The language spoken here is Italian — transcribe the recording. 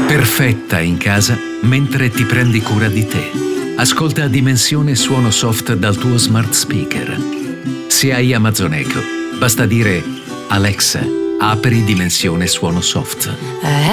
Perfetta in casa mentre ti prendi cura di te. Ascolta Dimensione Suono Soft dal tuo smart speaker. Se hai Amazon Echo, basta dire: Alexa, apri Dimensione Suono Soft.